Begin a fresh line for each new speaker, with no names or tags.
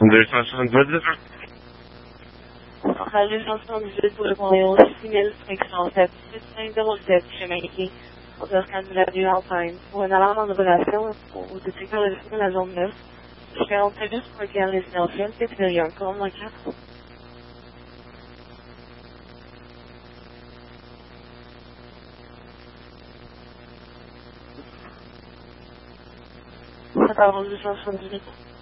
278.
Salut, 178 pour le Montréal, 6507, 6507, chemin ici, au Toscan de la rue Alpine. Pour une alarme en opération, au détecteur de fumée de la zone 9, je fais rentrer juste pour un client résidentiel, c'est un commande en 4. Ça part en 278.